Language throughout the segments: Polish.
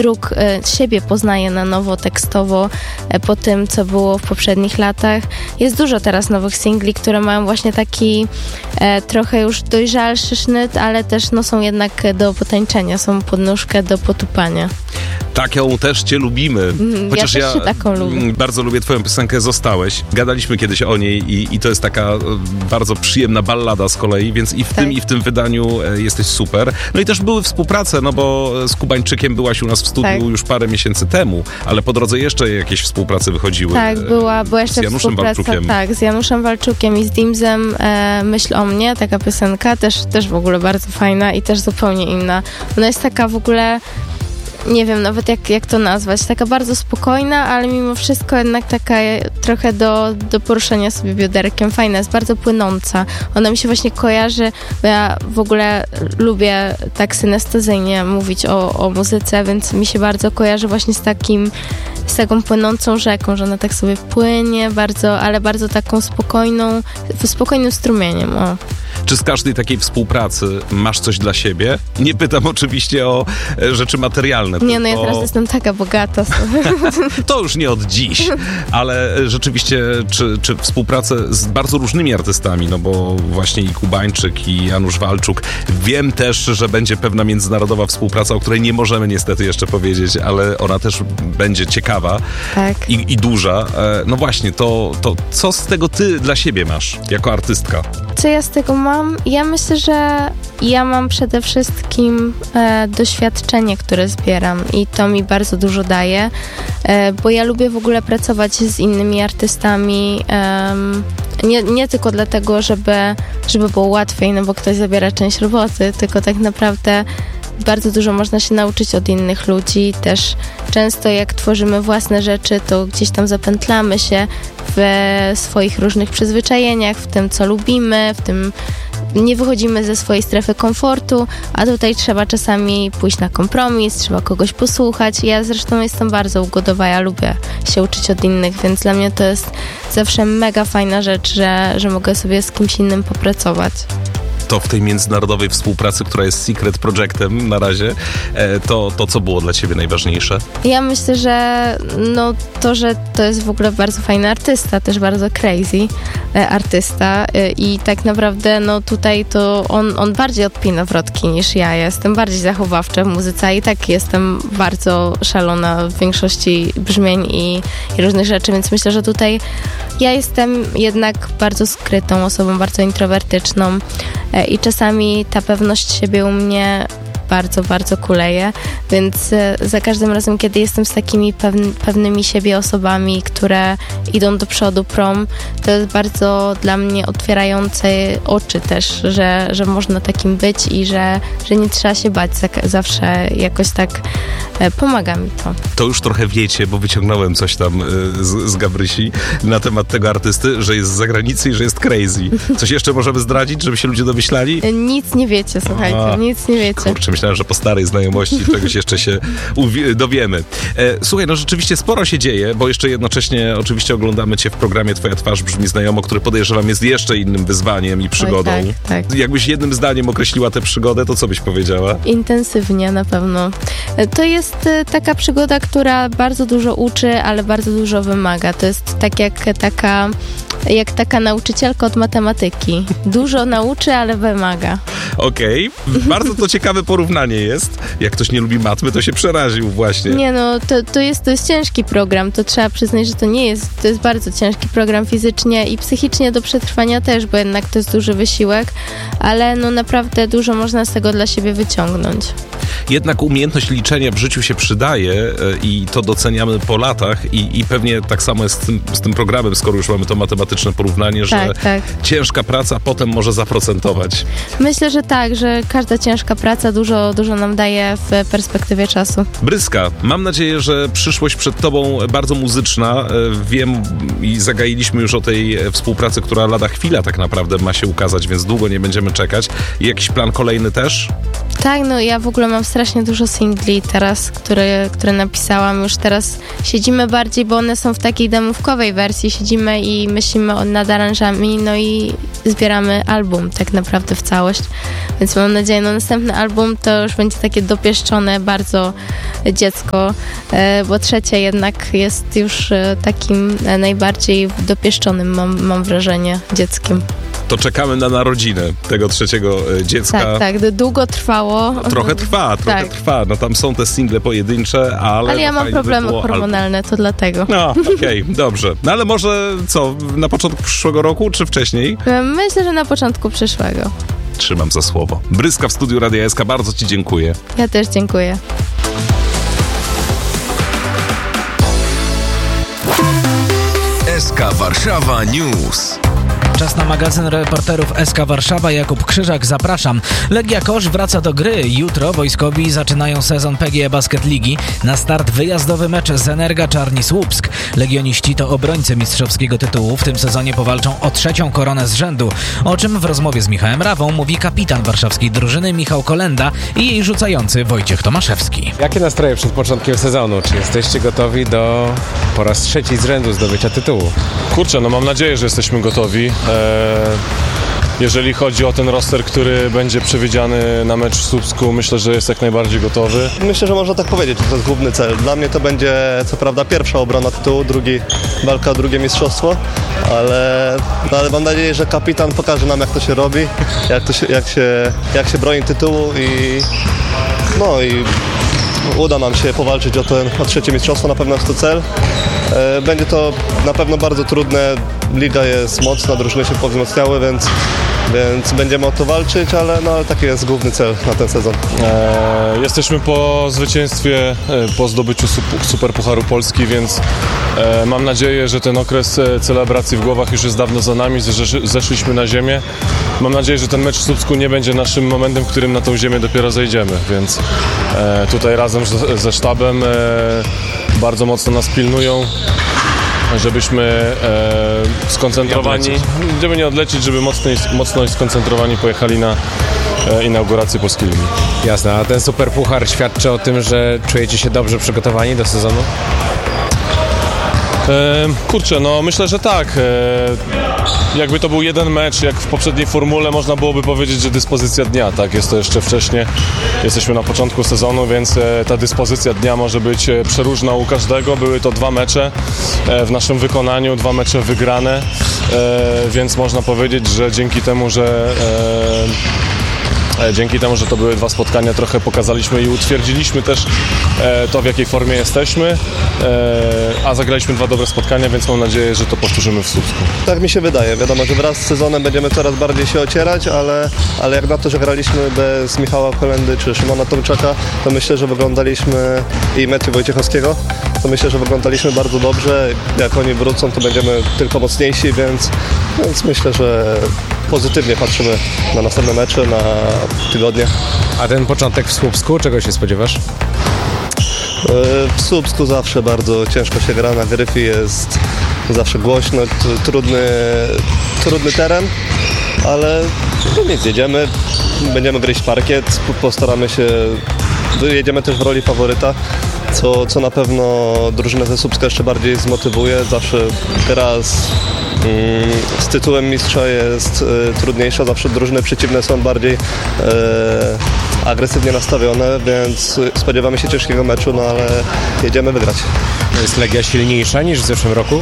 dróg siebie poznaję na nowo tekstowo po tym, co było w poprzednich latach. Jest dużo teraz nowych singli, które mają właśnie taki trochę już dojrzalszy sznyt, ale też no, są jednak do potańczenia, są podnóżkę do potupania. Taką też cię lubimy. Chociaż ja też taką lubię. Bardzo lubię twoją piosenkę Zostałeś. Gadaliśmy kiedyś o niej i to jest taka bardzo przyjemna ballada z kolei, więc i w tym, i w tym wydaniu jesteś super. No i też były współprace, no bo z Kubańczykiem byłaś u nas w studiu już parę miesięcy temu, ale po drodze jeszcze jakieś współprace wychodziły. Tak, była jeszcze z Januszem Walczukiem. Tak, z Januszem Walczukiem i z Dimzem Myśl o mnie, taka piosenka, też w ogóle bardzo fajna i też zupełnie inna. Ona jest taka w ogóle, nie wiem nawet jak to nazwać, taka bardzo spokojna, ale mimo wszystko jednak taka trochę do poruszenia sobie bioderkiem. Fajna, jest bardzo płynąca. Ona mi się właśnie kojarzy, bo ja w ogóle lubię tak synestezyjnie mówić o muzyce, więc mi się bardzo kojarzy właśnie z taką płynącą rzeką, że ona tak sobie płynie bardzo, ale bardzo taką spokojnym strumieniem. O. Czy z każdej takiej współpracy masz coś dla siebie? Nie pytam oczywiście o rzeczy materialne. Nie, no ja teraz jestem taka bogata. To już nie od dziś, ale rzeczywiście czy współpracę z bardzo różnymi artystami, no bo właśnie i Kubańczyk, i Janusz Walczuk. Wiem też, że będzie pewna międzynarodowa współpraca, o której nie możemy niestety jeszcze powiedzieć, ale ona też będzie ciekawa i duża. No właśnie, to co z tego ty dla siebie masz jako artystka? Co ja z tego mam? Ja myślę, że ja mam przede wszystkim doświadczenie, które zbieram i to mi bardzo dużo daje, bo ja lubię w ogóle pracować z innymi artystami, nie tylko dlatego, żeby było łatwiej, no bo ktoś zabiera część roboty, tylko tak naprawdę bardzo dużo można się nauczyć od innych ludzi. Też często jak tworzymy własne rzeczy, to gdzieś tam zapętlamy się w swoich różnych przyzwyczajeniach, w tym, co lubimy, w tym nie wychodzimy ze swojej strefy komfortu, a tutaj trzeba czasami pójść na kompromis, trzeba kogoś posłuchać. Ja zresztą jestem bardzo ugodowa, ja lubię się uczyć od innych, więc dla mnie to jest zawsze mega fajna rzecz, że mogę sobie z kimś innym popracować. To w tej międzynarodowej współpracy, która jest Secret Projectem na razie, to co było dla ciebie najważniejsze? Ja myślę, że że to jest w ogóle bardzo fajny artysta, też bardzo crazy artysta i tak naprawdę tutaj to on bardziej odpina wrotki niż ja. Jestem bardziej zachowawcza w muzyce, a i tak jestem bardzo szalona w większości brzmień i różnych rzeczy, więc myślę, że tutaj ja jestem jednak bardzo skrytą osobą, bardzo introwertyczną i czasami ta pewność siebie u mnie bardzo, bardzo kuleje, więc za każdym razem, kiedy jestem z takimi pewnymi siebie osobami, które idą do przodu prom, to jest bardzo dla mnie otwierające oczy też, że można takim być i że nie trzeba się bać, zawsze jakoś tak pomaga mi to. To już trochę wiecie, bo wyciągnąłem coś tam z Gabrysi na temat tego artysty, że jest z zagranicy i że jest crazy. Coś jeszcze możemy zdradzić, żeby się ludzie domyślali? Nic nie wiecie, słuchajcie, nic nie wiecie. Kurczę, myślałem, że po starej znajomości czegoś jeszcze się dowiemy. Słuchaj, rzeczywiście sporo się dzieje, bo jeszcze jednocześnie oczywiście oglądamy cię w programie Twoja twarz brzmi znajomo, który podejrzewam jest jeszcze innym wyzwaniem i przygodą. Oj, tak. Jakbyś jednym zdaniem określiła tę przygodę, to co byś powiedziała? Intensywnie na pewno. To jest taka przygoda, która bardzo dużo uczy, ale bardzo dużo wymaga. To jest tak jak taka nauczycielka od matematyki. Dużo nauczy, ale wymaga. Okej. Bardzo to ciekawe porównanie jest. Jak ktoś nie lubi matmy, to się przeraził właśnie. Nie to jest ciężki program. To trzeba przyznać, że to jest bardzo ciężki program fizycznie i psychicznie do przetrwania też, bo jednak to jest duży wysiłek, ale naprawdę dużo można z tego dla siebie wyciągnąć. Jednak umiejętność liczenia w życiu się przydaje i to doceniamy po latach i pewnie tak samo jest z tym programem, skoro już mamy to matematyczne porównanie, że ciężka praca potem może zaprocentować. Myślę, że tak, że każda ciężka praca dużo nam daje w perspektywie czasu. Bryska, mam nadzieję, że przyszłość przed tobą bardzo muzyczna. Wiem i zagailiśmy już o tej współpracy, która lada chwila tak naprawdę ma się ukazać, więc długo nie będziemy czekać. I jakiś plan kolejny też? Tak, ja w ogóle mam strasznie dużo singli teraz, które napisałam. Już teraz siedzimy bardziej, bo one są w takiej demówkowej wersji. Siedzimy i myślimy nad aranżami, i zbieramy album tak naprawdę w całość, więc mam nadzieję, następny album to już będzie takie dopieszczone bardzo dziecko, bo trzecie jednak jest już takim najbardziej dopieszczonym, mam wrażenie, dzieckiem. To czekamy na narodziny tego trzeciego dziecka. Tak, długo trwało. Trochę trwa. No tam są te single pojedyncze, ale ja mam problemy hormonalne, to dlatego. No, okej, dobrze. No ale może co, na początku przyszłego roku, czy wcześniej? Myślę, że na początku przyszłego. Trzymam za słowo. Bryska w studiu Radia SK, bardzo ci dziękuję. Ja też dziękuję. SK Warszawa News. Czas na magazyn reporterów SK Warszawa. Jakub Krzyżak, zapraszam. Legia Kosz wraca do gry. Jutro wojskowi zaczynają sezon PGE Basket Ligi. Na start wyjazdowy mecz z Energa Czarni-Słupsk. Legioniści to obrońcy mistrzowskiego tytułu. W tym sezonie powalczą o 3. koronę z rzędu. O czym w rozmowie z Michałem Rawą mówi kapitan warszawskiej drużyny Michał Kolenda i jej rzucający Wojciech Tomaszewski. Jakie nastroje przed początkiem sezonu? Czy jesteście gotowi do po raz 3. z rzędu zdobycia tytułu? Kurczę, no mam nadzieję, że jesteśmy gotowi. Jeżeli chodzi o ten roster, który będzie przewidziany na mecz w Słupsku, myślę, że jest jak najbardziej gotowy. Myślę, że można tak powiedzieć, że to jest główny cel. Dla mnie to będzie co prawda pierwsza obrona tytułu, walka o drugie mistrzostwo, ale mam nadzieję, że kapitan pokaże nam, jak to się robi, jak się broni tytułu i uda nam się powalczyć o trzecie mistrzostwo, na pewno jest to cel. Będzie to na pewno bardzo trudne, liga jest mocna, drużyny się powzmacniały, więc będziemy o to walczyć, ale taki jest główny cel na ten sezon. Jesteśmy po zwycięstwie, po zdobyciu Superpucharu Polski, więc mam nadzieję, że ten okres celebracji w głowach już jest dawno za nami, zeszliśmy na ziemię. Mam nadzieję, że ten mecz w Słupsku nie będzie naszym momentem, w którym na tą ziemię dopiero zejdziemy, więc tutaj razem ze sztabem bardzo mocno nas pilnują, żebyśmy skoncentrowani, żeby nie odlecieć, żeby mocno i skoncentrowani pojechali na inaugurację Polskiej Ligi. Jasne, a ten Superpuchar świadczy o tym, że czujecie się dobrze przygotowani do sezonu? Kurczę, no myślę, że tak. Jakby to był jeden mecz, jak w poprzedniej formule, można byłoby powiedzieć, że dyspozycja dnia, tak? Jest to jeszcze wcześnie, jesteśmy na początku sezonu, więc ta dyspozycja dnia może być przeróżna u każdego. Były to 2 mecze w naszym wykonaniu, 2 mecze wygrane, więc można powiedzieć, że dzięki temu, że to były 2 spotkania, trochę pokazaliśmy i utwierdziliśmy też to, w jakiej formie jesteśmy, a zagraliśmy 2 dobre spotkania, więc mam nadzieję, że to powtórzymy w Słupsku. Tak mi się wydaje. Wiadomo, że wraz z sezonem będziemy coraz bardziej się ocierać, ale jak na to, że graliśmy bez Michała Kolendy czy Szymona Tomczaka, to myślę, że wyglądaliśmy i Metiu Wojciechowskiego, to myślę, że wyglądaliśmy bardzo dobrze. Jak oni wrócą, to będziemy tylko mocniejsi, więc myślę, że pozytywnie patrzymy na następne mecze, na tygodnie. A ten początek w Słupsku, czego się spodziewasz? W Słupsku zawsze bardzo ciężko się gra, na Gryfii jest zawsze głośno, trudny teren, ale nic, jedziemy, będziemy gryźć parkiet, postaramy się, jedziemy też w roli faworyta, co na pewno drużynę ze Słupska jeszcze bardziej zmotywuje. Zawsze teraz z tytułem mistrza jest trudniejsza, zawsze drużyny przeciwne są bardziej agresywnie nastawione, więc spodziewamy się ciężkiego meczu, ale jedziemy wygrać. Jest Legia silniejsza niż w zeszłym roku?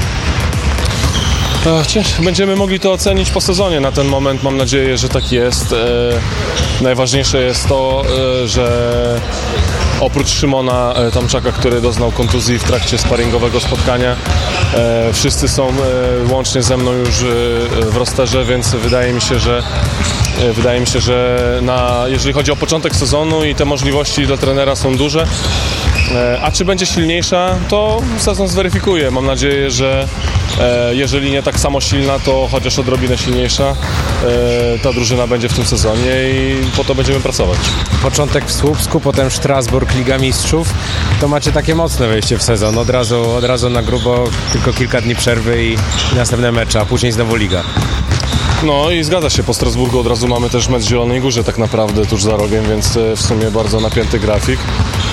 Będziemy mogli to ocenić po sezonie. Na ten moment mam nadzieję, że tak jest. Najważniejsze jest to, że oprócz Szymona Tomczaka, który doznał kontuzji w trakcie sparingowego spotkania, wszyscy są łącznie ze mną już w rosterze, więc wydaje mi się, że jeżeli chodzi o początek sezonu i te możliwości dla trenera są duże, a czy będzie silniejsza, to sezon zweryfikuje. Mam nadzieję, że jeżeli nie tak samo silna, to chociaż odrobinę silniejsza ta drużyna będzie w tym sezonie i po to będziemy pracować. Początek w Słupsku, potem Strasburg, Liga Mistrzów. To macie takie mocne wejście w sezon. Od razu na grubo, tylko kilka dni przerwy i następne mecze, a później znowu Liga. No i zgadza się, po Strasburgu od razu mamy też mecz w Zielonej Górze tak naprawdę tuż za rogiem, więc w sumie bardzo napięty grafik.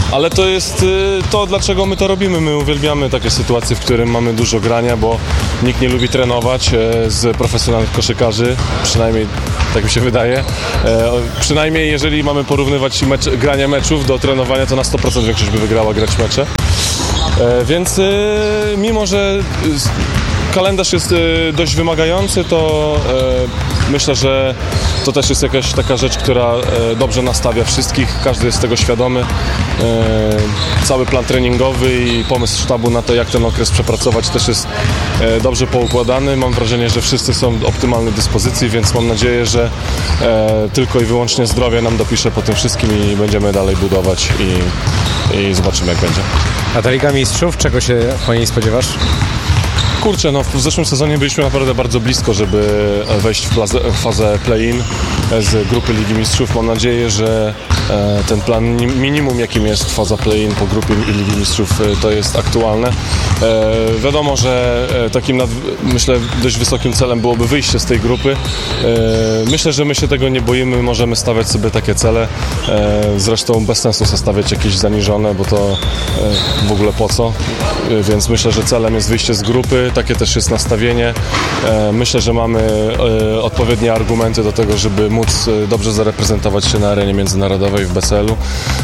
Ale to jest to, dlaczego my to robimy. My uwielbiamy takie sytuacje, w którym mamy dużo grania, bo nikt nie lubi trenować z profesjonalnych koszykarzy, przynajmniej tak mi się wydaje. Przynajmniej jeżeli mamy porównywać granie meczów do trenowania, to na 100% większość by wygrała grać mecze. Więc mimo, że kalendarz jest dość wymagający, to myślę, że to też jest jakaś taka rzecz, która dobrze nastawia wszystkich, każdy jest tego świadomy. Cały plan treningowy i pomysł sztabu na to, jak ten okres przepracować, też jest dobrze poukładany. Mam wrażenie, że wszyscy są w optymalnej dyspozycji, więc mam nadzieję, że tylko i wyłącznie zdrowie nam dopisze po tym wszystkim i będziemy dalej budować i zobaczymy, jak będzie. A ta Liga Mistrzów, czego się po niej spodziewasz? Kurczę, no w zeszłym sezonie byliśmy naprawdę bardzo blisko, żeby wejść w fazę play-in z grupy Ligi Mistrzów. Mam nadzieję, że ten plan minimum, jakim jest faza play-in po grupie Ligi Mistrzów, to jest aktualne. Wiadomo, że takim, myślę, dość wysokim celem byłoby wyjście z tej grupy. Myślę, że my się tego nie boimy, możemy stawiać sobie takie cele. Zresztą bez sensu sobie stawiać jakieś zaniżone, bo to w ogóle po co. Więc myślę, że celem jest wyjście z grupy. Takie też jest nastawienie. Myślę, że mamy odpowiednie argumenty do tego, żeby móc dobrze zareprezentować się na arenie międzynarodowej w BCL-u.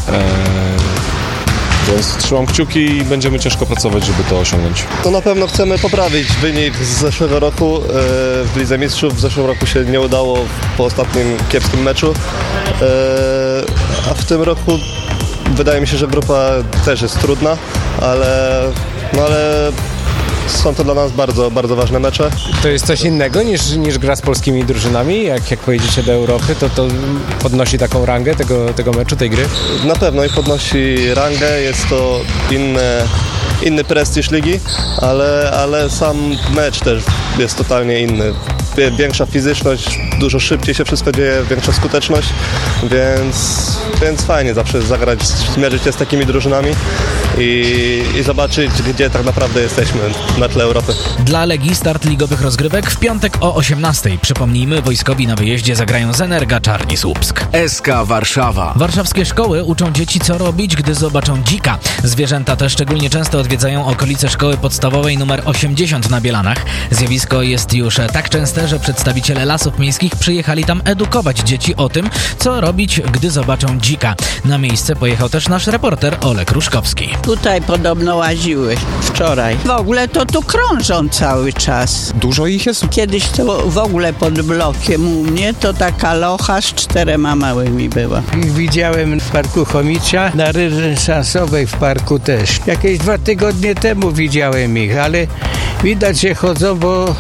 Więc trzymam kciuki i będziemy ciężko pracować, żeby to osiągnąć. To na pewno chcemy poprawić wynik z zeszłego roku. W Lidze Mistrzów w zeszłym roku się nie udało po ostatnim kiepskim meczu. A w tym roku wydaje mi się, że grupa też jest trudna, ale są to dla nas bardzo, bardzo ważne mecze. To jest coś innego niż gra z polskimi drużynami? Jak pojedziecie do Europy, to podnosi taką rangę tego meczu, tej gry? Na pewno i podnosi rangę, jest to inny prestiż ligi, ale sam mecz też jest totalnie inny. Większa fizyczność, dużo szybciej się wszystko dzieje, większa skuteczność, więc fajnie zawsze zagrać, zmierzyć się z takimi drużynami i zobaczyć, gdzie tak naprawdę jesteśmy na tle Europy. Dla Legii start ligowych rozgrywek w piątek o 18:00. Przypomnijmy, wojskowi na wyjeździe zagrają z Energa Czarni Słupsk. SK Warszawa. Warszawskie szkoły uczą dzieci, co robić, gdy zobaczą dzika. Zwierzęta te szczególnie często odwiedzają okolice szkoły podstawowej nr 80 na Bielanach. Zjawisko jest już tak częste, że przedstawiciele Lasów Miejskich przyjechali tam edukować dzieci o tym, co robić, gdy zobaczą dzika. Na miejsce pojechał też nasz reporter Olek Ruszkowski. Tutaj podobno łaziły wczoraj. W ogóle to tu krążą cały czas. Dużo ich jest? Kiedyś to w ogóle pod blokiem u mnie to taka locha z 4 małymi była. Ich widziałem w Parku Chomicza, na renesansowej w parku też. Jakieś 2 tygodnie temu widziałem ich, ale widać, że chodzą, bo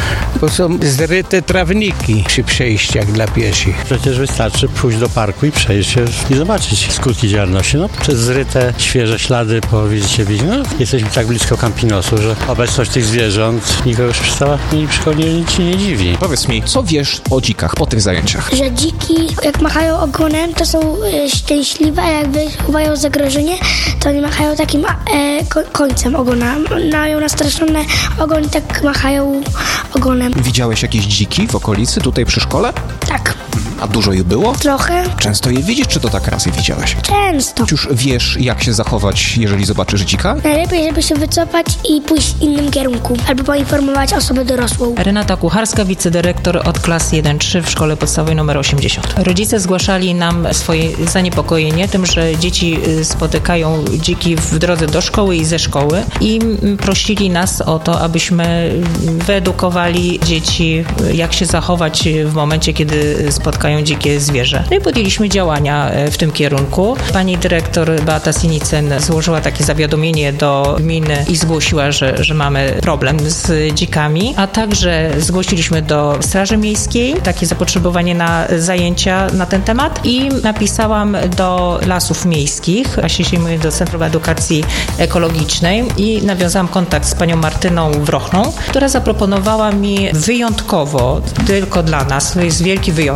są zryte trawniki przy przejściach dla pieszych. Przecież wystarczy pójść do parku i przejść się i zobaczyć skutki działalności. Przez zryte, świeże ślady po wizycie widzi. Jesteśmy tak blisko Campinosu, że obecność tych zwierząt nikogo już w szkole nie dziwi. Powiedz mi, co wiesz o dzikach po tych zajęciach? Że dziki, jak machają ogonem, to są szczęśliwe, a jakby chowają zagrożenie, to oni machają takim końcem ogona. Mają nastraszony ogon i tak machają ogonem. Widziałeś jakieś dziki w okolicy, tutaj przy szkole? Tak. A dużo je było? Trochę. Często je widzisz, czy to tak raz je widziałeś? Często. Już wiesz, jak się zachować, jeżeli zobaczysz dzika? Najlepiej, żeby się wycofać i pójść w innym kierunku, albo poinformować osobę dorosłą. Renata Kucharska, wicedyrektor od klas 1-3 w szkole podstawowej nr 80. Rodzice zgłaszali nam swoje zaniepokojenie tym, że dzieci spotykają dziki w drodze do szkoły i ze szkoły i prosili nas o to, abyśmy wyedukowali dzieci, jak się zachować w momencie, kiedy spotkają dzikie zwierzę. No i podjęliśmy działania w tym kierunku. Pani dyrektor Beata Sinicyn złożyła takie zawiadomienie do gminy i zgłosiła, że mamy problem z dzikami, a także zgłosiliśmy do Straży Miejskiej takie zapotrzebowanie na zajęcia na ten temat i napisałam do Lasów Miejskich, a się zajmuję do Centrum Edukacji Ekologicznej i nawiązałam kontakt z panią Martyną Wrochną, która zaproponowała mi wyjątkowo, tylko dla nas, to jest wielki wyjątek,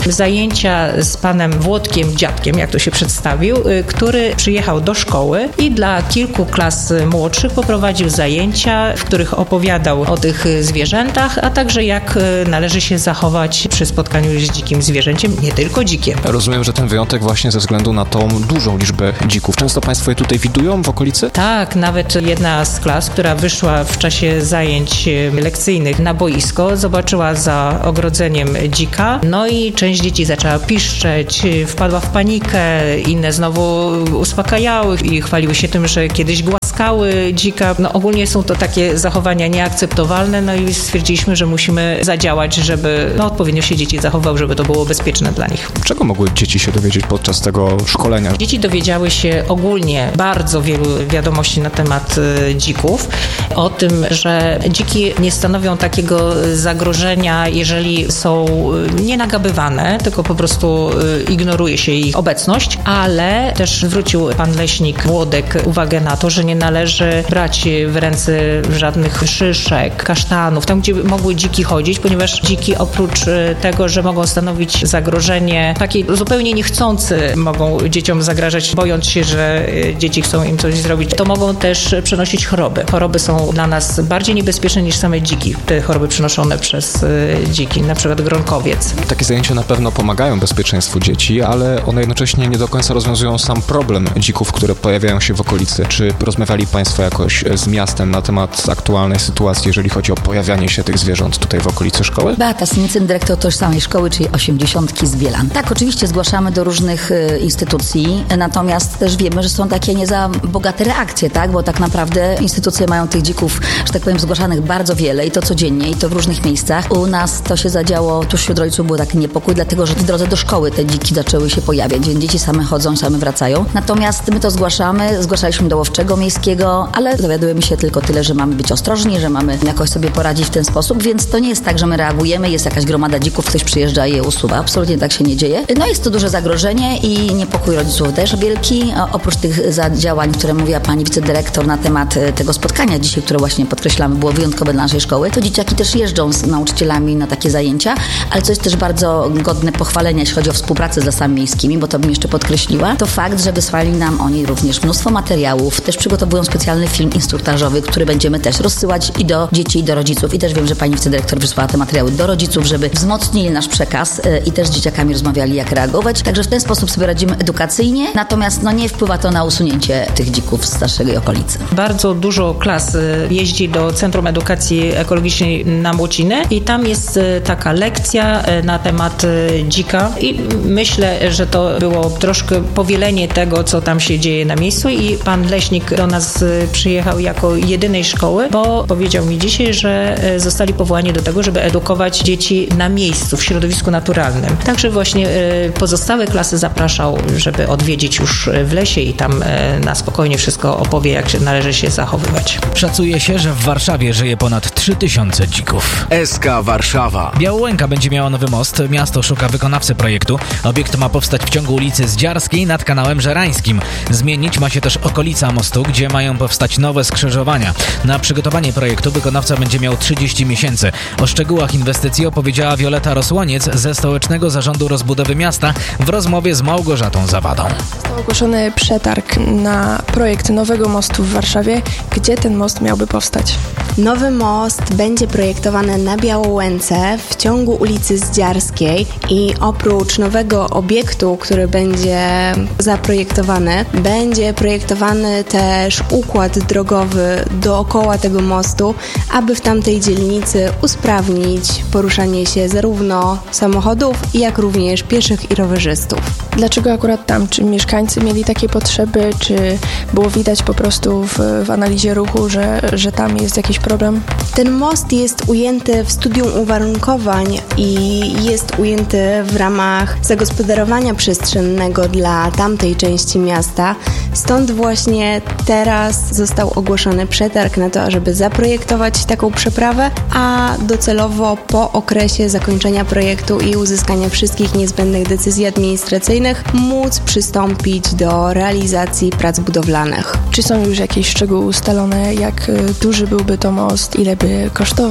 zajęcia z panem Włodkiem, dziadkiem, jak to się przedstawił, który przyjechał do szkoły i dla kilku klas młodszych poprowadził zajęcia, w których opowiadał o tych zwierzętach, a także jak należy się zachować przy spotkaniu z dzikim zwierzęciem, nie tylko dzikiem. Rozumiem, że ten wyjątek właśnie ze względu na tą dużą liczbę dzików. Często Państwo je tutaj widują w okolicy? Tak, nawet jedna z klas, która wyszła w czasie zajęć lekcyjnych na boisko, zobaczyła za ogrodzeniem dzika, no i część dzieci zaczęła piszczeć, wpadła w panikę, inne znowu uspokajały i chwaliły się tym, że kiedyś głaskały dzika. No ogólnie są to takie zachowania nieakceptowalne, no i stwierdziliśmy, że musimy zadziałać, żeby odpowiednio się dzieci zachowały, żeby to było bezpieczne dla nich. Czego mogły dzieci się dowiedzieć podczas tego szkolenia? Dzieci dowiedziały się ogólnie bardzo wielu wiadomości na temat dzików. O tym, że dziki nie stanowią takiego zagrożenia, jeżeli są nienagabywane, tylko po prostu ignoruje się ich obecność, ale też zwrócił pan leśnik Włodek uwagę na to, że nie należy brać w ręce żadnych szyszek, kasztanów, tam gdzie mogły dziki chodzić, ponieważ dziki oprócz tego, że mogą stanowić zagrożenie, takie zupełnie niechcący mogą dzieciom zagrażać, bojąc się, że dzieci chcą im coś zrobić, to mogą też przenosić choroby. Choroby są dla nas bardziej niebezpieczne niż same dziki, te choroby przenoszone przez dziki, na przykład gronkowiec. Takie zajęcia na pewno pomagają bezpieczeństwu dzieci, ale one jednocześnie nie do końca rozwiązują sam problem dzików, które pojawiają się w okolicy. Czy rozmawiali Państwo jakoś z miastem na temat aktualnej sytuacji, jeżeli chodzi o pojawianie się tych zwierząt tutaj w okolicy szkoły? Beata Syncyn, dyrektor tożsamej szkoły, czyli 80 z Bielan. Tak, oczywiście zgłaszamy do różnych instytucji, natomiast też wiemy, że są takie nie za bogate reakcje, tak? Bo tak naprawdę instytucje mają tych dzików, że tak powiem, zgłaszanych bardzo wiele i to codziennie, i to w różnych miejscach. U nas to się zadziało, tuż wśród rodziców był taki niepokój, dlatego że w drodze do szkoły te dziki zaczęły się pojawiać, więc dzieci same chodzą, same wracają. Natomiast my to zgłaszaliśmy do Łowczego Miejskiego, ale dowiadujemy się tylko tyle, że mamy być ostrożni, że mamy jakoś sobie poradzić w ten sposób, więc to nie jest tak, że my reagujemy, jest jakaś gromada dzików, ktoś przyjeżdża i je usuwa. Absolutnie tak się nie dzieje. No jest to duże zagrożenie i niepokój rodziców też wielki. Oprócz tych działań, które mówiła pani wicedyrektor na temat tego spotkania dzisiaj, które właśnie podkreślamy, było wyjątkowe dla naszej szkoły, to dzieciaki też jeżdżą z nauczycielami na takie zajęcia, ale co jest też bardzo godne pochwalenia, jeśli chodzi o współpracę z lasami miejskimi, bo to bym jeszcze podkreśliła, to fakt, że wysłali nam oni również mnóstwo materiałów, też przygotowują specjalny film instruktażowy, który będziemy też rozsyłać i do dzieci, i do rodziców. I też wiem, że pani wicedyrektor wysłała te materiały do rodziców, żeby wzmocnili nasz przekaz i też z dzieciakami rozmawiali, jak reagować. Także w ten sposób sobie radzimy edukacyjnie, natomiast nie wpływa to na usunięcie tych dzików z naszej okolicy. Bardzo dużo klas jeździ do Centrum Edukacji Ekologicznej na Młociny i tam jest taka lekcja na temat dzika i myślę, że to było troszkę powielenie tego, co tam się dzieje na miejscu i pan leśnik do nas przyjechał jako jedynej szkoły, bo powiedział mi dzisiaj, że zostali powołani do tego, żeby edukować dzieci na miejscu, w środowisku naturalnym. Także właśnie pozostałe klasy zapraszał, żeby odwiedzić już w lesie i tam na spokojnie wszystko opowie, jak należy się zachowywać. Szacuje się, że w Warszawie żyje ponad 3000 dzików. SK Warszawa. Białołęka będzie miała nowy most. Miasto szuka wykonawcy projektu. Obiekt ma powstać w ciągu ulicy Zdziarskiej nad kanałem Żerańskim. Zmienić ma się też okolica mostu, gdzie mają powstać nowe skrzyżowania. Na przygotowanie projektu wykonawca będzie miał 30 miesięcy. O szczegółach inwestycji opowiedziała Wioleta Rosłoniec ze Stołecznego Zarządu Rozbudowy Miasta w rozmowie z Małgorzatą Zawadą. Został ogłoszony przetarg na projekt nowego mostu w Warszawie. Gdzie ten most miałby powstać? Nowy most będzie projektowany na Białołęce w ciągu ulicy Zdziarskiej i oprócz nowego obiektu, który będzie zaprojektowany, będzie projektowany też układ drogowy dookoła tego mostu, aby w tamtej dzielnicy usprawnić poruszanie się zarówno samochodów, jak również pieszych i rowerzystów. Dlaczego akurat tam? Czy mieszkańcy mieli takie potrzeby, czy było widać po prostu w analizie ruchu, że tam jest jakiś problem? Ten most jest ujęty w studium uwarunkowań i jest ujęty w ramach zagospodarowania przestrzennego dla tamtej części miasta. Stąd właśnie teraz został ogłoszony przetarg na to, żeby zaprojektować taką przeprawę, a docelowo po okresie zakończenia projektu i uzyskania wszystkich niezbędnych decyzji administracyjnych móc przystąpić do realizacji prac budowlanych. Czy są już jakieś szczegóły ustalone, jak duży byłby to most, ile by kosztował?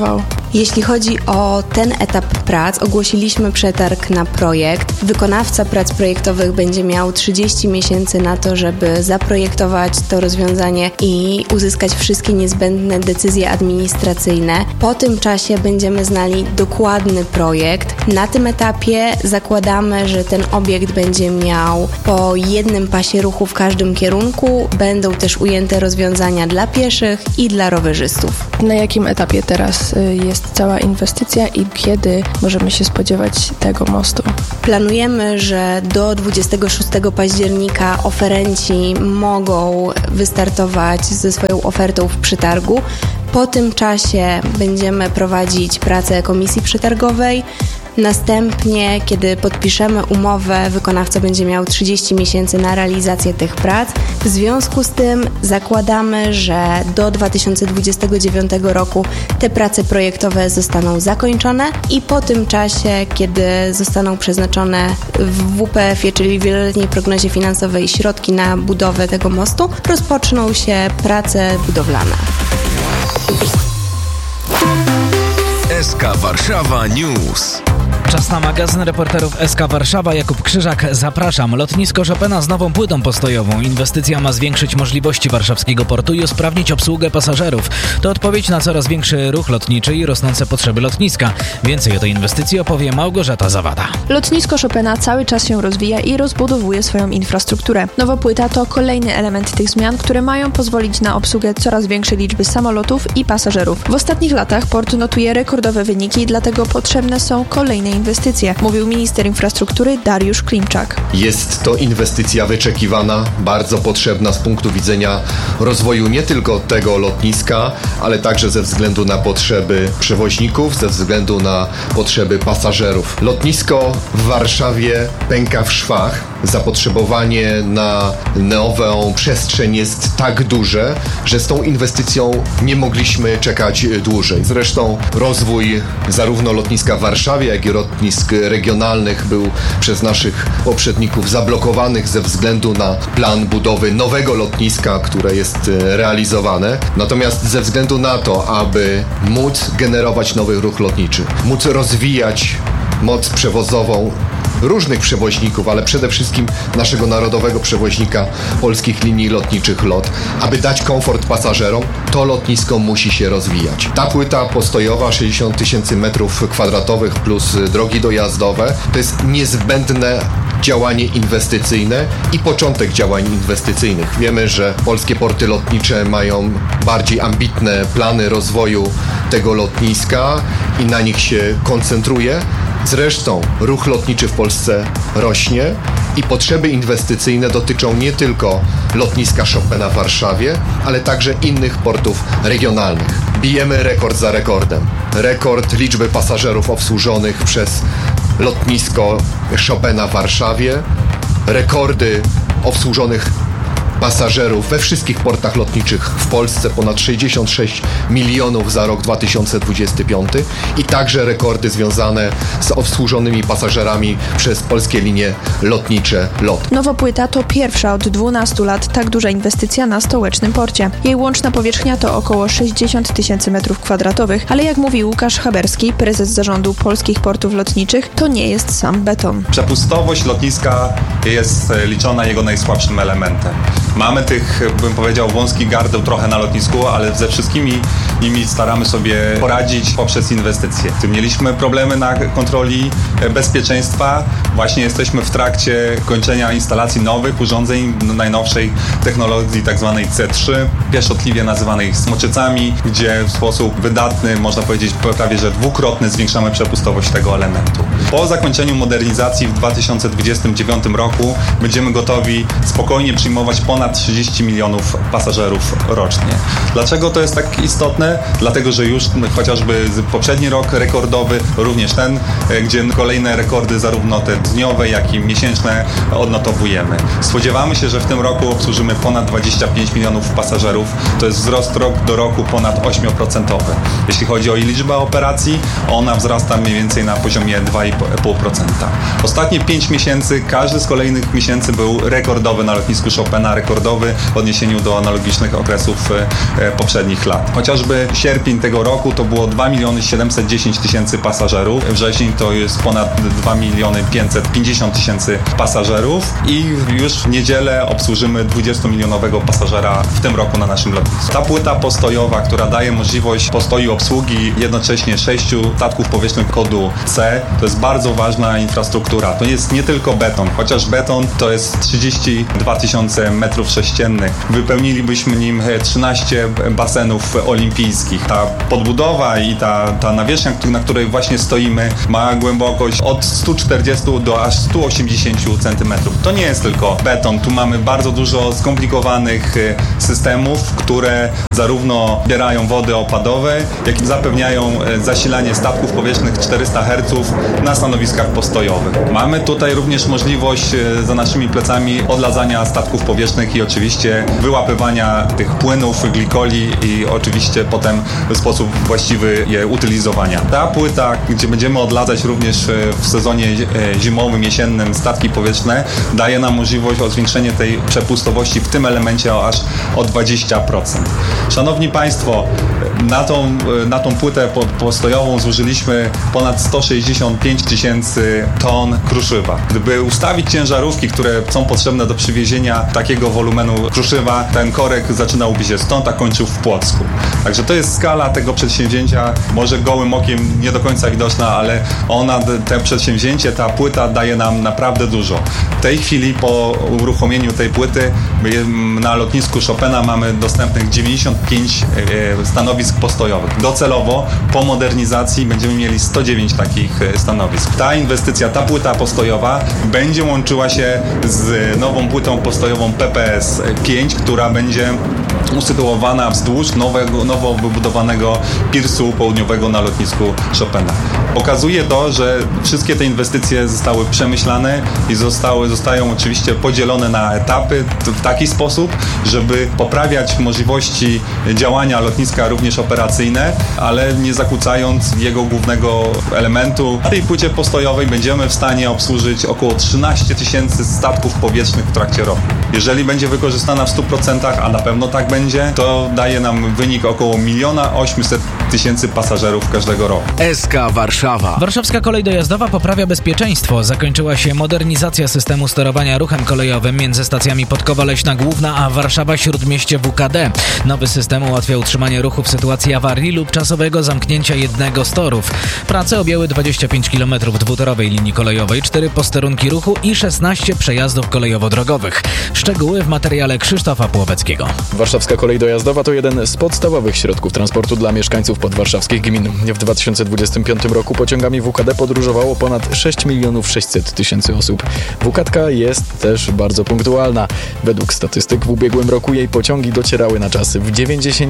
Jeśli chodzi o ten etap prac, ogłosiliśmy przetarg na projekt. Wykonawca prac projektowych będzie miał 30 miesięcy na to, żeby zaprojektować to rozwiązanie i uzyskać wszystkie niezbędne decyzje administracyjne. Po tym czasie będziemy znali dokładny projekt. Na tym etapie zakładamy, że ten obiekt będzie miał po jednym pasie ruchu w każdym kierunku. Będą też ujęte rozwiązania dla pieszych i dla rowerzystów. Na jakim etapie teraz jest cała inwestycja i kiedy możemy się spodziewać tego mostu? Planujemy, że do 26 października oferenci mogą wystartować ze swoją ofertą w przetargu. Po tym czasie będziemy prowadzić pracę komisji przetargowej. Następnie, kiedy podpiszemy umowę, wykonawca będzie miał 30 miesięcy na realizację tych prac. W związku z tym zakładamy, że do 2029 roku te prace projektowe zostaną zakończone i po tym czasie, kiedy zostaną przeznaczone w WPF-ie, czyli wieloletniej prognozie finansowej, środki na budowę tego mostu, rozpoczną się prace budowlane. SK Warszawa News. Czas na magazyn reporterów SK Warszawa. Jakub Krzyżak, zapraszam. Lotnisko Chopina z nową płytą postojową. Inwestycja ma zwiększyć możliwości warszawskiego portu i usprawnić obsługę pasażerów. To odpowiedź na coraz większy ruch lotniczy i rosnące potrzeby lotniska. Więcej o tej inwestycji opowie Małgorzata Zawada. Lotnisko Chopina cały czas się rozwija i rozbudowuje swoją infrastrukturę. Nowa płyta to kolejny element tych zmian, które mają pozwolić na obsługę coraz większej liczby samolotów i pasażerów. W ostatnich latach port notuje rekordowe wyniki, dlatego potrzebne są kolejne inwestycje, mówił minister infrastruktury Dariusz Klimczak. Jest to inwestycja wyczekiwana, bardzo potrzebna z punktu widzenia rozwoju nie tylko tego lotniska, ale także ze względu na potrzeby przewoźników, ze względu na potrzeby pasażerów. Lotnisko w Warszawie pęka w szwach. Zapotrzebowanie na nową przestrzeń jest tak duże, że z tą inwestycją nie mogliśmy czekać dłużej. Zresztą rozwój zarówno lotniska w Warszawie, jak i lotnisk regionalnych był przez naszych poprzedników zablokowanych ze względu na plan budowy nowego lotniska, które jest realizowane. Natomiast ze względu na to, aby móc generować nowy ruch lotniczy, móc rozwijać moc przewozową różnych przewoźników, ale przede wszystkim naszego narodowego przewoźnika polskich linii lotniczych LOT, aby dać komfort pasażerom, to lotnisko musi się rozwijać. Ta płyta postojowa, 60 000 metrów kwadratowych plus drogi dojazdowe, to jest niezbędne działanie inwestycyjne i początek działań inwestycyjnych. Wiemy, że polskie porty lotnicze mają bardziej ambitne plany rozwoju tego lotniska i na nich się koncentruje. Zresztą ruch lotniczy w Polsce rośnie i potrzeby inwestycyjne dotyczą nie tylko lotniska Chopina w Warszawie, ale także innych portów regionalnych. Bijemy rekord za rekordem. Rekord liczby pasażerów obsłużonych przez lotnisko Chopina w Warszawie, rekordy obsłużonych pasażerów we wszystkich portach lotniczych w Polsce, ponad 66 milionów za rok 2025 i także rekordy związane z obsłużonymi pasażerami przez polskie linie lotnicze LOT. Nowa płyta to pierwsza od 12 lat tak duża inwestycja na stołecznym porcie. Jej łączna powierzchnia to około 60 000 metrów kwadratowych, ale jak mówi Łukasz Haberski, prezes zarządu polskich portów lotniczych, to nie jest sam beton. Przepustowość lotniska jest liczona jego najsłabszym elementem. Mamy tych, bym powiedział, wąskich gardeł trochę na lotnisku, ale ze wszystkimi nimi staramy sobie poradzić poprzez inwestycje. Mieliśmy problemy na kontroli bezpieczeństwa. Właśnie jesteśmy w trakcie kończenia instalacji nowych urządzeń najnowszej technologii, tak zwanej C3, pieszczotliwie nazywanej smoczycami, gdzie w sposób wydatny, można powiedzieć prawie że dwukrotny, zwiększamy przepustowość tego elementu. Po zakończeniu modernizacji w 2029 roku będziemy gotowi spokojnie przyjmować ponad 30 milionów pasażerów rocznie. Dlaczego to jest tak istotne? Dlatego, że już chociażby poprzedni rok rekordowy, również ten, gdzie kolejne rekordy zarówno te dniowe, jak i miesięczne odnotowujemy. Spodziewamy się, że w tym roku obsłużymy ponad 25 milionów pasażerów. To jest wzrost rok do roku ponad 8%. Jeśli chodzi o liczbę operacji, ona wzrasta mniej więcej na poziomie 2,5 2,5%. Ostatnie 5 miesięcy, każdy z kolejnych miesięcy był rekordowy na lotnisku Chopina, rekordowy w odniesieniu do analogicznych okresów poprzednich lat. Chociażby sierpień tego roku to było 2 710 000 pasażerów, wrzesień to jest ponad 2 550 000 pasażerów i już w niedzielę obsłużymy 20-milionowego pasażera w tym roku na naszym lotnisku. Ta płyta postojowa, która daje możliwość postoju obsługi jednocześnie 6 statków powietrznych kodu C, to jest bardzo ważna infrastruktura. To jest nie tylko beton, chociaż beton to jest 32 000 metrów sześciennych. Wypełnilibyśmy nim 13 basenów olimpijskich. Ta podbudowa i ta nawierzchnia, na której właśnie stoimy, ma głębokość od 140 do aż 180 cm. To nie jest tylko beton. Tu mamy bardzo dużo skomplikowanych systemów, które zarówno zbierają wody opadowe, jak i zapewniają zasilanie statków powietrznych 400 Hz na stanowiskach postojowych. Mamy tutaj również możliwość za naszymi plecami odladzania statków powietrznych i oczywiście wyłapywania tych płynów, glikoli i oczywiście potem w sposób właściwy je utylizowania. Ta płyta, gdzie będziemy odladzać również w sezonie zimowym, jesiennym statki powietrzne, daje nam możliwość o zwiększenie tej przepustowości w tym elemencie aż o 20%. Szanowni Państwo, na tą płytę postojową zużyliśmy ponad 165 000 ton kruszywa. Gdyby ustawić ciężarówki, które są potrzebne do przywiezienia takiego wolumenu kruszywa, ten korek zaczynałby się stąd, a kończył w Płocku. Także to jest skala tego przedsięwzięcia, może gołym okiem nie do końca widoczna, ale te przedsięwzięcie, ta płyta daje nam naprawdę dużo. W tej chwili po uruchomieniu tej płyty na lotnisku Chopina mamy dostępnych 95 stanowisk postojowych. Docelowo po modernizacji będziemy mieli 109 takich stanowisk. Ta inwestycja, ta płyta postojowa będzie łączyła się z nową płytą postojową PPS-5, która będzie usytuowana wzdłuż nowo wybudowanego pirsu południowego na lotnisku Chopina. Pokazuje to, że wszystkie te inwestycje zostały przemyślane i zostają oczywiście podzielone na etapy w taki sposób, żeby poprawiać możliwości działania lotniska również operacyjne, ale nie zakłócając jego głównego elementu. Na tej płycie postojowej będziemy w stanie obsłużyć około 13 000 statków powietrznych w trakcie roku. Jeżeli będzie wykorzystana w 100%, a na pewno tak będzie, to daje nam wynik około 1 800 000 pasażerów każdego roku. SK Warszawa. Warszawska kolej dojazdowa poprawia bezpieczeństwo. Zakończyła się modernizacja systemu sterowania ruchem kolejowym między stacjami Podkowa Leśna Główna a Warszawa-Śródmieście WKD. Nowy system ułatwia utrzymanie ruchu w sytuacji awarii lub czasowego zamknięcia jednego z torów. Prace objęły 25 km dwutorowej linii kolejowej, 4 posterunki ruchu i 16 przejazdów kolejowo-drogowych. Szczegóły w materiale Krzysztofa Płoweckiego. Warszawska kolej dojazdowa to jeden z podstawowych środków transportu dla mieszkańców podwarszawskich gmin. W 2025 roku pociągami WKD podróżowało ponad 6 600 000 osób. WKD jest też bardzo punktualna. Według statystyk w ubiegłym roku jej pociągi docierały na czas w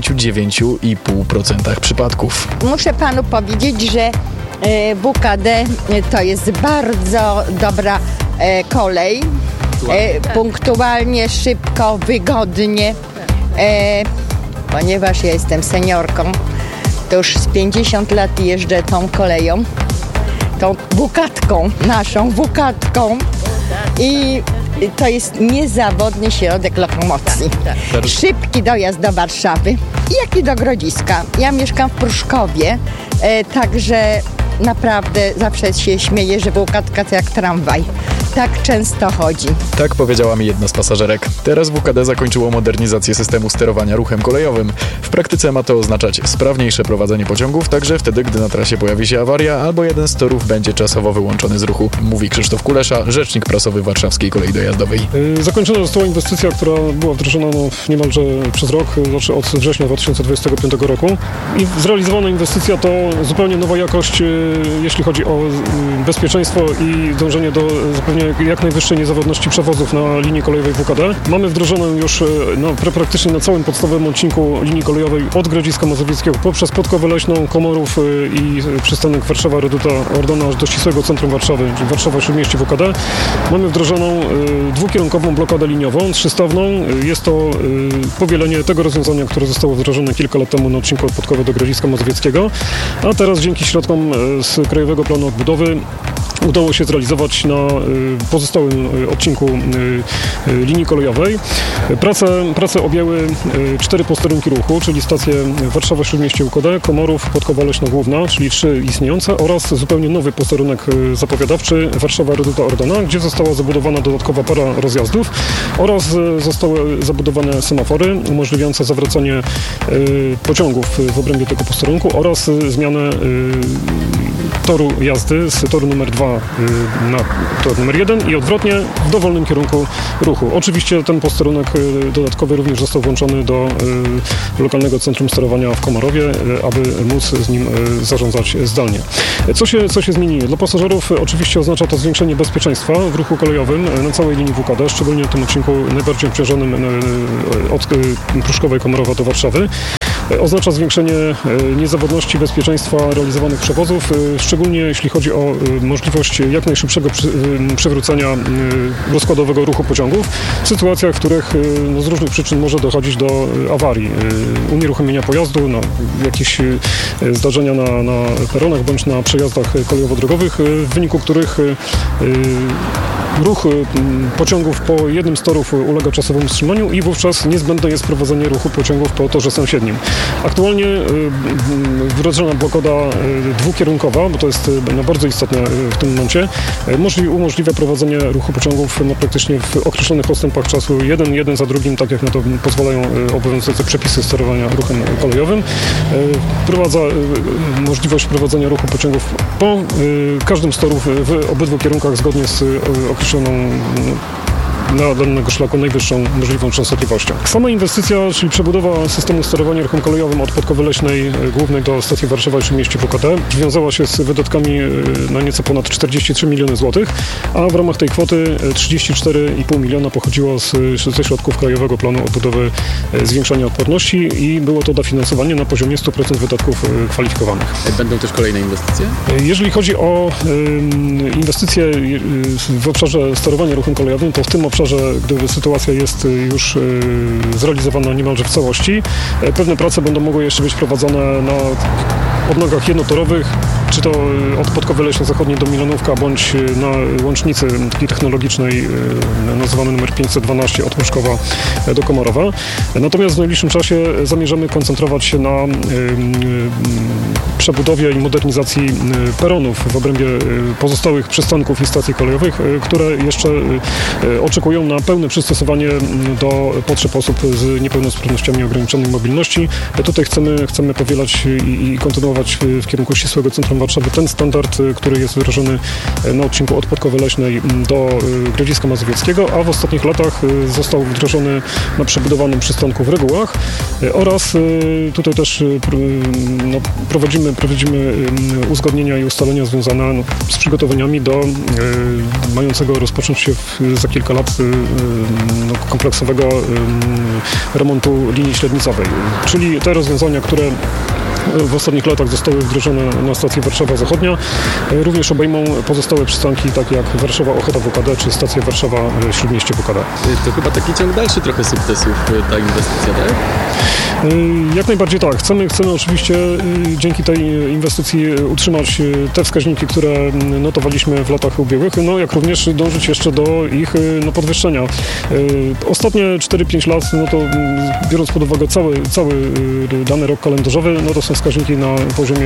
99,5% przypadków. Muszę panu powiedzieć, że WKD to jest bardzo dobra kolej. Punktualnie, szybko, wygodnie. Ponieważ ja jestem seniorką, to już z 50 lat jeżdżę tą koleją, tą WKD-ką, naszą WKD-ką i to jest niezawodny środek lokomocji. Szybki dojazd do Warszawy, jak i do Grodziska. Ja mieszkam w Pruszkowie, także naprawdę zawsze się śmieję, że WKD to jak tramwaj. Tak często chodzi. Tak powiedziała mi jedna z pasażerek. Teraz WKD zakończyło modernizację systemu sterowania ruchem kolejowym. W praktyce ma to oznaczać sprawniejsze prowadzenie pociągów, także wtedy, gdy na trasie pojawi się awaria albo jeden z torów będzie czasowo wyłączony z ruchu, mówi Krzysztof Kulesza, rzecznik prasowy Warszawskiej Kolei Dojazdowej. Zakończona została inwestycja, która była wdrożona niemalże przez rok, znaczy od września 2025 roku. I zrealizowana inwestycja to zupełnie nowa jakość, jeśli chodzi o bezpieczeństwo i dążenie do zapewnienia jak najwyższej niezawodności przewozów na linii kolejowej WKD. Mamy wdrożoną już praktycznie na całym podstawowym odcinku linii kolejowej od Grodziska Mazowieckiego poprzez Podkowę Leśną, Komorów i przystanek Warszawa, Reduta, Ordona aż do ścisłego centrum Warszawy, czyli Warszawa-Śródmieście WKD. Mamy wdrożoną dwukierunkową blokadę liniową, 3-stawną. Jest to powielenie tego rozwiązania, które zostało wdrożone kilka lat temu na odcinku od Podkowy do Grodziska Mazowieckiego, a teraz dzięki środkom z Krajowego Planu Odbudowy udało się zrealizować na pozostałym odcinku linii kolejowej. Prace objęły 4 posterunki ruchu, czyli stacje Warszawa Śródmieście UKD, Komorów, Podkowa Leśna Główna, czyli 3 istniejące, oraz zupełnie nowy posterunek zapowiadawczy Warszawa Reduta Ordona, gdzie została zabudowana dodatkowa para rozjazdów oraz zostały zabudowane semafory umożliwiające zawracanie pociągów w obrębie tego posterunku oraz zmianę toru jazdy z toru numer 2 na tor numer 1 i odwrotnie w dowolnym kierunku ruchu. Oczywiście ten posterunek dodatkowy również został włączony do lokalnego centrum sterowania w Komorowie, aby móc z nim zarządzać zdalnie. Co się zmieni? Dla pasażerów oczywiście oznacza to zwiększenie bezpieczeństwa w ruchu kolejowym na całej linii WKD, szczególnie w tym odcinku najbardziej obciążonym od Pruszkowej Komorowa do Warszawy. Oznacza zwiększenie niezawodności bezpieczeństwa realizowanych przewozów, szczególnie jeśli chodzi o możliwość jak najszybszego przywrócenia rozkładowego ruchu pociągów w sytuacjach, w których z różnych przyczyn może dochodzić do awarii, unieruchomienia pojazdu, jakieś zdarzenia na peronach bądź na przejazdach kolejowo-drogowych, w wyniku których ruch pociągów po jednym z torów ulega czasowemu wstrzymaniu i wówczas niezbędne jest prowadzenie ruchu pociągów po torze sąsiednim. Aktualnie wdrożona blokada dwukierunkowa, bo to jest bardzo istotne w tym momencie, umożliwia prowadzenie ruchu pociągów praktycznie w określonych odstępach czasu, jeden za drugim, tak jak na to pozwalają obowiązujące przepisy sterowania ruchem kolejowym. Wprowadza możliwość prowadzenia ruchu pociągów po każdym z torów w obydwu kierunkach zgodnie z określoną na danego szlaku najwyższą możliwą częstotliwością. Sama inwestycja, czyli przebudowa systemu sterowania ruchem kolejowym od Podkowy Leśnej Głównej do stacji Warszawa i Śródmieście WKD wiązała się z wydatkami na nieco ponad 43 miliony złotych, a w ramach tej kwoty 34,5 miliona pochodziło ze środków Krajowego Planu Odbudowy Zwiększania Odporności i było to dofinansowanie na poziomie 100% wydatków kwalifikowanych. Będą też kolejne inwestycje? Jeżeli chodzi o inwestycje w obszarze sterowania ruchem kolejowym, to w tym obszarze, gdy sytuacja jest już zrealizowana niemalże w całości, pewne prace będą mogły jeszcze być prowadzone na odnogach jednotorowych, czy to od Podkowy Leśnej Zachodniej do Milanówka, bądź na łącznicy takiej technologicznej nazywanej numer 512 od Pruszkowa do Komorowa. Natomiast w najbliższym czasie zamierzamy koncentrować się na przebudowie i modernizacji peronów w obrębie pozostałych przystanków i stacji kolejowych, które jeszcze oczekują na pełne przystosowanie do potrzeb osób z niepełnosprawnościami ograniczonej mobilności. Tutaj chcemy powielać i kontynuować w kierunku ścisłego centrum Warszawy ten standard, który jest wdrożony na odcinku od Podkowy Leśnej do Grodziska Mazowieckiego, a w ostatnich latach został wdrożony na przebudowanym przystanku w Regułach oraz tutaj też prowadzimy uzgodnienia i ustalenia związane z przygotowaniami do mającego rozpocząć się za kilka lat kompleksowego remontu linii średnicowej, czyli te rozwiązania, które w ostatnich latach zostały wdrożone na stacji Warszawa Zachodnia, również obejmą pozostałe przystanki, takie jak Warszawa Ochota WKD czy stacja Warszawa Śródmieście WKD. To chyba taki ciąg dalszy trochę sukcesów ta inwestycja, tak? Jak najbardziej tak. Chcemy oczywiście dzięki tej inwestycji utrzymać te wskaźniki, które notowaliśmy w latach ubiegłych, jak również dążyć jeszcze do ich podwyższenia. Ostatnie 4-5 lat, to biorąc pod uwagę cały dany rok kalendarzowy, to są wskaźniki na poziomie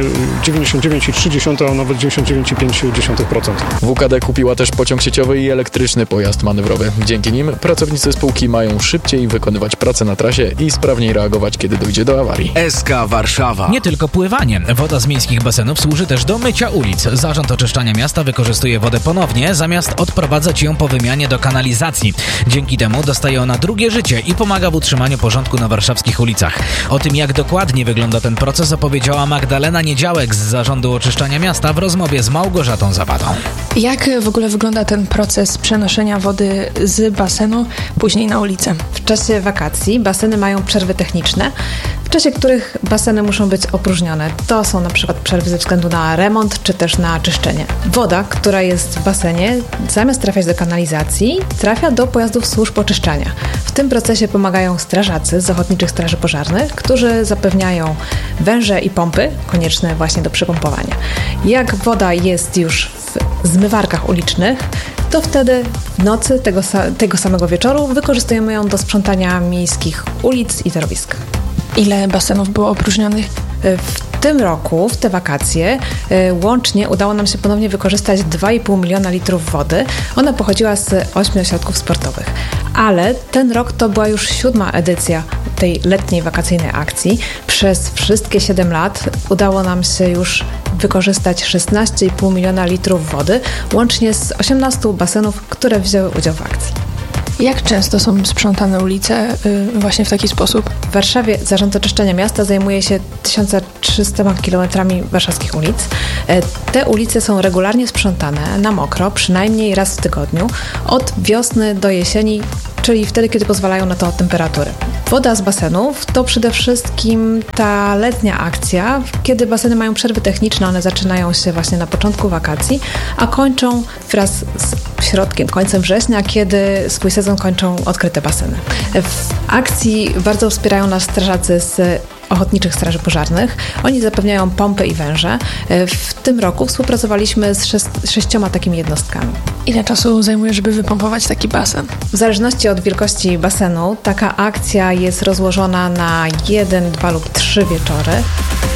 99,3, a nawet 99,5%. WKD kupiła też pociąg sieciowy i elektryczny pojazd manewrowy. Dzięki nim pracownicy spółki mają szybciej wykonywać pracę na trasie i sprawniej reagować, kiedy dojdzie do awarii. SK Warszawa. Nie tylko pływanie. Woda z miejskich basenów służy też do mycia ulic. Zarząd Oczyszczania Miasta wykorzystuje wodę ponownie, zamiast odprowadzać ją po wymianie do kanalizacji. Dzięki temu dostaje ona drugie życie i pomaga w utrzymaniu porządku na warszawskich ulicach. O tym, jak dokładnie wygląda ten proces, opowiedziała Magdalena Niedziałek z Zarządu Oczyszczania Miasta w rozmowie z Małgorzatą Zawadą. Jak w ogóle wygląda ten proces przenoszenia wody z basenu później na ulicę? W czasie wakacji baseny mają przerwy techniczne, w czasie których baseny muszą być opróżnione. To są na przykład przerwy ze względu na remont czy też na czyszczenie. Woda, która jest w basenie, zamiast trafiać do kanalizacji, trafia do pojazdów służb oczyszczania. W tym procesie pomagają strażacy z Ochotniczych Straży Pożarnych, którzy zapewniają węże i pompy konieczne właśnie do przypompowania. Jak woda jest już w zmywarkach ulicznych, to wtedy w nocy tego samego wieczoru wykorzystujemy ją do sprzątania miejskich ulic i torowisk. Ile basenów było opróżnionych? W tym roku, w te wakacje, łącznie udało nam się ponownie wykorzystać 2,5 miliona litrów wody. Ona pochodziła z 8 ośrodków sportowych. Ale ten rok to była już 7. edycja tej letniej wakacyjnej akcji. Przez wszystkie 7 lat udało nam się już wykorzystać 16,5 miliona litrów wody, łącznie z 18 basenów, które wzięły udział w akcji. Jak często są sprzątane ulice właśnie w taki sposób? W Warszawie Zarząd Oczyszczania Miasta zajmuje się 1300 kilometrami warszawskich ulic. Te ulice są regularnie sprzątane na mokro, przynajmniej raz w tygodniu, od wiosny do jesieni, czyli wtedy, kiedy pozwalają na to temperatury. Woda z basenów to przede wszystkim ta letnia akcja, kiedy baseny mają przerwy techniczne, one zaczynają się właśnie na początku wakacji, a kończą wraz z końcem września, kiedy swój sezon kończą odkryte baseny. W akcji bardzo wspierają nas strażacy z Ochotniczych Straży Pożarnych. Oni zapewniają pompy i węże. W tym roku współpracowaliśmy z 6 takimi jednostkami. Ile czasu zajmuje, żeby wypompować taki basen? W zależności od wielkości basenu taka akcja jest rozłożona na 1, 2 lub 3 wieczory.